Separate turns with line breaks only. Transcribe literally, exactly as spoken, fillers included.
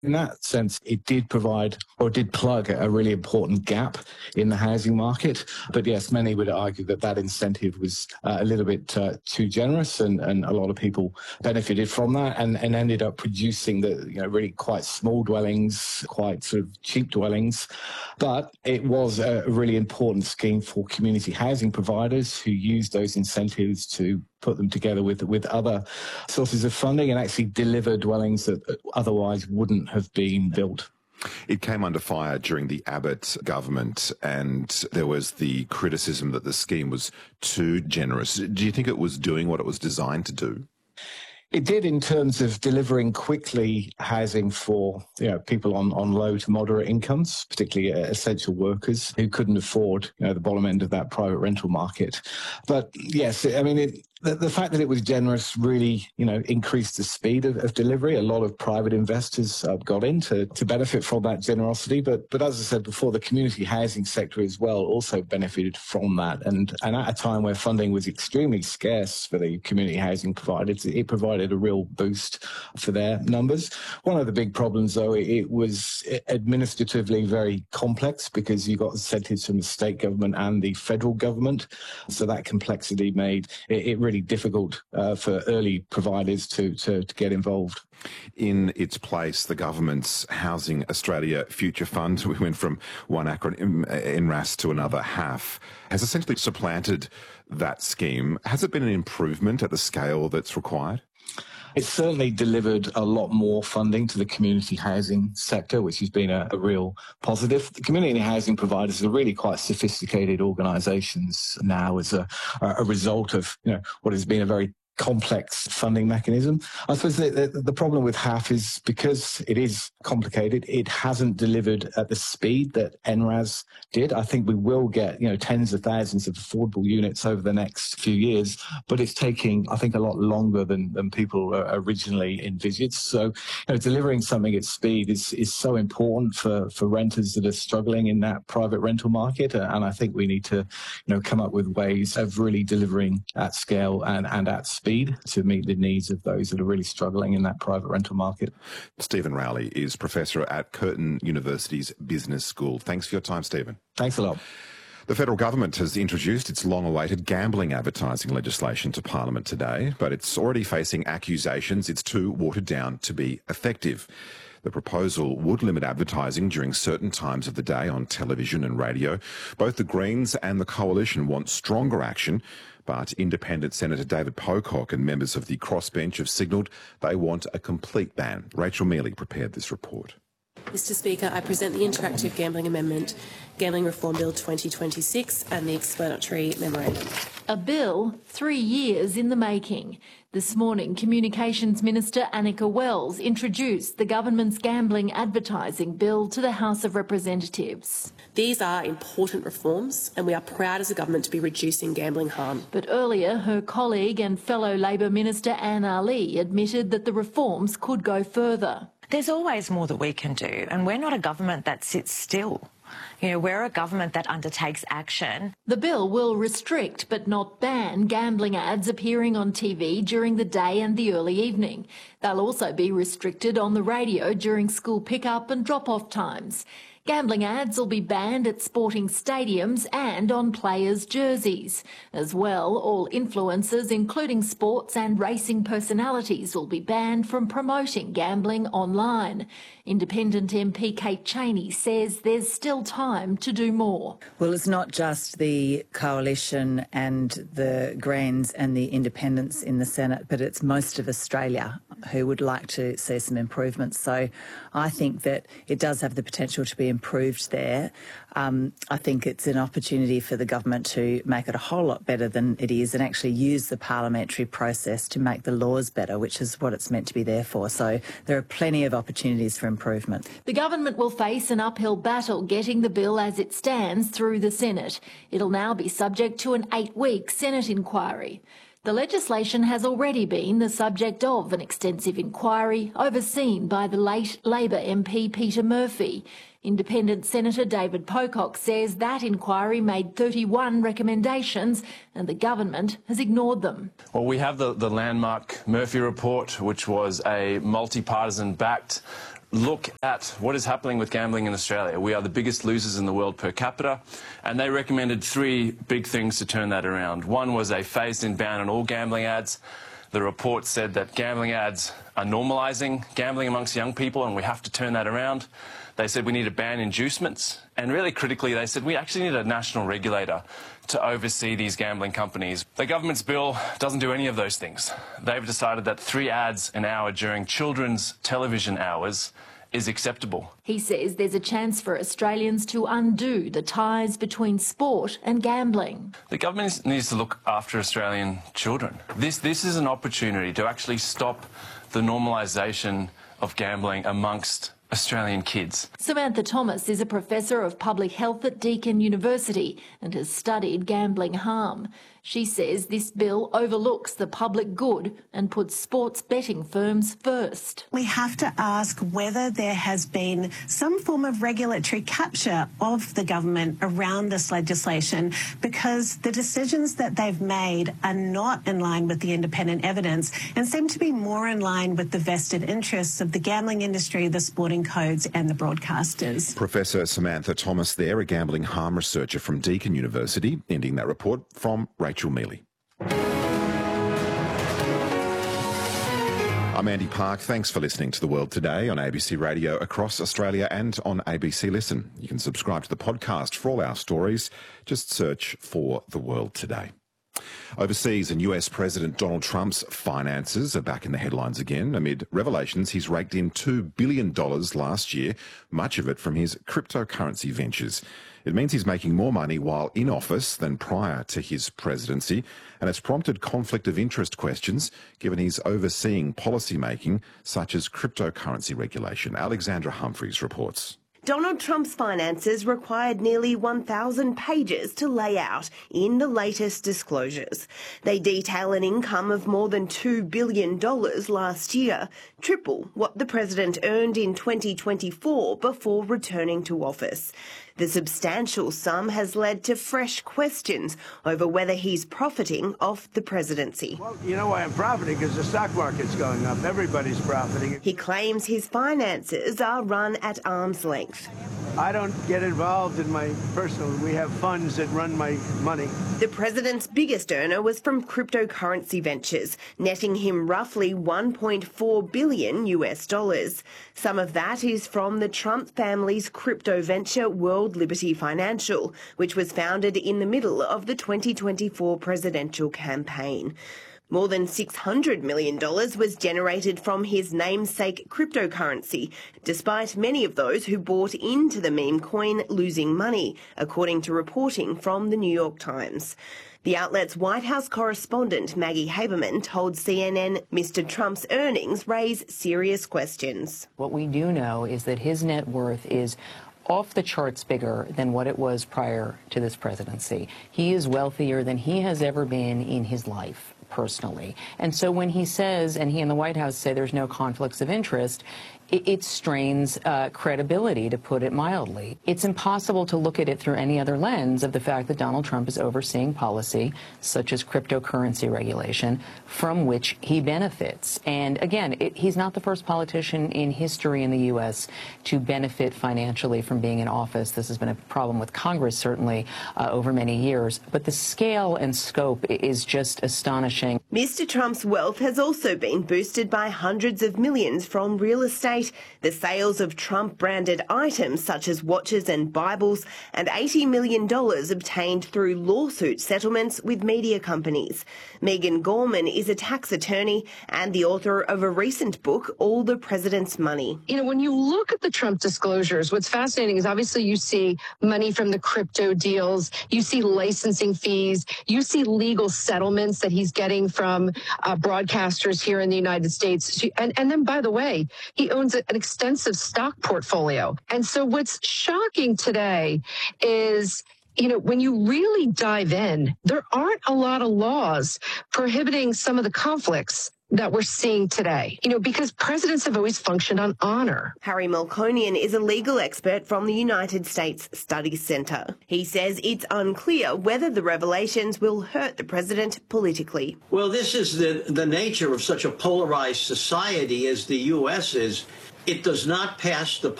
In that sense, it did provide or did plug a really important gap in the housing market. But yes, many would argue that that incentive was uh, a little bit uh, too generous, and, and a lot of people benefited from that and, and ended up producing the you know really quite small dwellings, quite sort of cheap dwellings. But it was a really important scheme for community housing providers who used those incentives to put them together with with other sources of funding and actually deliver dwellings that otherwise wouldn't have been built.
It came under fire during the Abbott government, and there was the criticism that the scheme was too generous. Do you think it was doing what it was designed to do?
It did in terms of delivering quickly housing for you know, people on, on low to moderate incomes, particularly uh, essential workers who couldn't afford you know, the bottom end of that private rental market. But yes, I mean, it, the, the fact that it was generous really you know, increased the speed of, of delivery. A lot of private investors uh, got in to, to benefit from that generosity. But, but as I said before, the community housing sector as well also benefited from that. And, and at a time where funding was extremely scarce for the community housing providers, it provided a real boost for their numbers. One of the big problems, though, it was administratively very complex because you got incentives from the state government and the federal government. So that complexity made it, it really difficult uh, for early providers to, to, to get involved.
In its place, the government's Housing Australia Future Fund, we went from one acronym, N R A S, to another, H A F, has essentially supplanted that scheme. Has it been an improvement at the scale that's required?
It's certainly delivered a lot more funding to the community housing sector, which has been a, a real positive. The community housing providers are really quite sophisticated organisations now as a, a result of you know what has been a very complex funding mechanism. I suppose the, the, the problem with H A F is because it is complicated, it hasn't delivered at the speed that N R A S did. I think we will get, you know, tens of thousands of affordable units over the next few years, but it's taking, I think, a lot longer than, than people originally envisaged. So, you know, delivering something at speed is, is so important for, for renters that are struggling in that private rental market. And I think we need to, you know, come up with ways of really delivering at scale and, and at speed to meet the needs of those that are really struggling in that private rental market.
Stephen Rowley is Professor at Curtin University's Business School. Thanks for your time, Stephen.
Thanks a lot.
The federal government has introduced its long-awaited gambling advertising legislation to Parliament today, but it's already facing accusations it's too watered down to be effective. The proposal would limit advertising during certain times of the day on television and radio. Both the Greens and the Coalition want stronger action, but Independent Senator David Pocock and members of the crossbench have signalled they want a complete ban. Rachel Mealy prepared this report.
Mister Speaker, I present the Interactive Gambling Amendment, Gambling Reform Bill twenty twenty-six and the explanatory memorandum.
A bill three years in the making. This morning, Communications Minister Annika Wells introduced the government's gambling advertising bill to the House of Representatives.
These are important reforms and we are proud as a government to be reducing gambling harm.
But earlier, her colleague and fellow Labor Minister Anne Ali admitted that the reforms could go further.
There's always more that we can do, and we're not a government that sits still. You know, we're a government that undertakes action.
The bill will restrict but not ban gambling ads appearing on T V during the day and the early evening. They'll also be restricted on the radio during school pick-up and drop-off times. Gambling ads will be banned at sporting stadiums and on players' jerseys. As well, all influencers, including sports and racing personalities, will be banned from promoting gambling online. Independent M P Kate Chaney says there's still time to do more.
Well, it's not just the Coalition and the Greens and the Independents in the Senate, but it's most of Australia who would like to see some improvements. So I think that it does have the potential to be improved there. Um, I think it's an opportunity for the government to make it a whole lot better than it is and actually use the parliamentary process to make the laws better, which is what it's meant to be there for. So there are plenty of opportunities for improvement.
The government will face an uphill battle getting the bill as it stands through the Senate. It'll now be subject to an eight-week Senate inquiry. The legislation has already been the subject of an extensive inquiry overseen by the late Labor M P Peter Murphy. Independent Senator David Pocock says that inquiry made thirty-one recommendations and the government has ignored them.
Well, we have the, the landmark Murphy report, which was a multi-partisan backed look at what is happening with gambling in Australia. We are the biggest losers in the world per capita, and they recommended three big things to turn that around. One was a phased-in ban on all gambling ads. The report said that gambling ads are normalising gambling amongst young people, and we have to turn that around. They said we need to ban inducements, and really critically, they said we actually need a national regulator to oversee these gambling companies. The government's bill doesn't do any of those things. They've decided that three ads an hour during children's television hours is acceptable.
He says there's a chance for Australians to undo the ties between sport and gambling.
The government needs to look after Australian children. This, this is an opportunity to actually stop the normalisation of gambling amongst Australian kids.
Samantha Thomas is a professor of public health at Deakin University and has studied gambling harm. She says this bill overlooks the public good and puts sports betting firms first.
We have to ask whether there has been some form of regulatory capture of the government around this legislation, because the decisions that they've made are not in line with the independent evidence and seem to be more in line with the vested interests of the gambling industry, the sporting codes and the broadcasters.
Professor Samantha Thomas there, a gambling harm researcher from Deakin University, ending that report from Rachel Mealy. I'm Andy Park. Thanks for listening to The World Today on A B C Radio across Australia and on A B C Listen. You can subscribe to the podcast for all our stories. Just search for The World Today. Overseas, and U S President Donald Trump's finances are back in the headlines again amid revelations he's raked in two billion dollars last year, much of it from his cryptocurrency ventures. It means he's making more money while in office than prior to his presidency, and it's prompted conflict of interest questions given he's overseeing policy making such as cryptocurrency regulation. Alexandra Humphreys reports.
Donald Trump's finances required nearly one thousand pages to lay out in the latest disclosures. They detail an income of more than two billion dollars last year, triple what the president earned in twenty twenty-four before returning to office. The substantial sum has led to fresh questions over whether he's profiting off the presidency.
Well, you know why I'm profiting? Because the stock market's going up. Everybody's profiting.
He claims his finances are run at arm's length.
I don't get involved in my personal. We have funds that run my money.
The president's biggest earner was from cryptocurrency ventures, netting him roughly one point four billion U S dollars. Some of that is from the Trump family's crypto venture World Liberty Financial, which was founded in the middle of the twenty twenty-four presidential campaign. More than six hundred million dollars was generated from his namesake cryptocurrency, despite many of those who bought into the meme coin losing money, according to reporting from the New York Times. The outlet's White House correspondent Maggie Haberman told C N N Mister Trump's earnings raise serious questions.
What we do know is that his net worth is off the charts bigger than what it was prior to this presidency. He is wealthier than he has ever been in his life, personally. And so when he says, and he and the White House say there's no conflicts of interest, it, it strains uh, credibility, to put it mildly. It's impossible to look at it through any other lens of the fact that Donald Trump is overseeing policy, such as cryptocurrency regulation, from which he benefits. And again, it, he's not the first politician in history in the U S to benefit financially from being in office. This has been a problem with Congress, certainly, uh, over many years. But the scale and scope is just astonishing.
Mister Trump's wealth has also been boosted by hundreds of millions from real estate, the sales of Trump-branded items such as watches and Bibles, and eighty million dollars obtained through lawsuit settlements with media companies. Megan Gorman is a tax attorney and the author of a recent book, All the President's Money.
You know, when you look at the Trump disclosures, what's fascinating is obviously you see money from the crypto deals, you see licensing fees, you see legal settlements that he's getting from uh, broadcasters here in the United States. And, and then, by the way, he owns an extensive stock portfolio. And so what's shocking today is, you know, when you really dive in, there aren't a lot of laws prohibiting some of the conflicts that we're seeing today, you know, because presidents have always functioned on honor.
Harry Melkonian is a legal expert from the United States Studies Centre. He says it's unclear whether the revelations will hurt the president politically.
Well, this is the, the nature of such a polarized society as the U S is. It does not pass the